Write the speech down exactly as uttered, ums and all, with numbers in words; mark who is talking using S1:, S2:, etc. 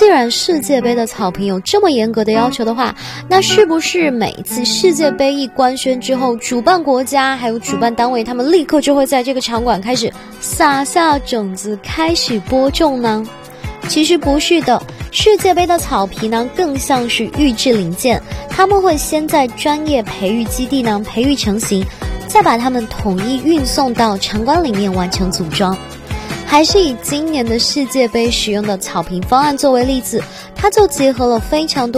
S1: 既然世界杯的草坪有这么严格的要求的话，那是不是每一次世界杯一官宣之后，主办国家还有主办单位他们立刻就会在这个场馆开始撒下种子，开始播种呢？其实不是的，世界杯的草皮呢更像是预制零件，他们会先在专业培育基地呢培育成型，再把它们统一运送到场馆里面完成组装。还是以今年的世界杯使用的草坪方案作为例子，它就结合了非常多